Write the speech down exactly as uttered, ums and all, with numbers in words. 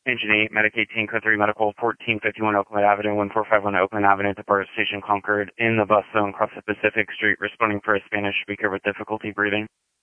Engine eight, Medic eighteen, Code three Medical, fourteen fifty-one Oakland Avenue, one four five one Oakland Avenue, the BART Station Concord, in the bus zone across the Pacific Street, responding for a Spanish speaker with difficulty breathing.